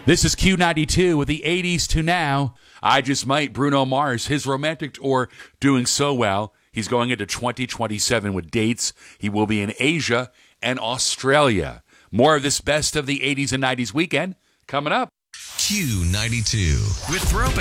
This is Q92 with the 80s to now. I Just Might, Bruno Mars, his romantic tour doing so well. He's going into 2027 with dates. He will be in Asia and Australia. More of this best of the 80s and 90s weekend coming up. Q92 with Throwback.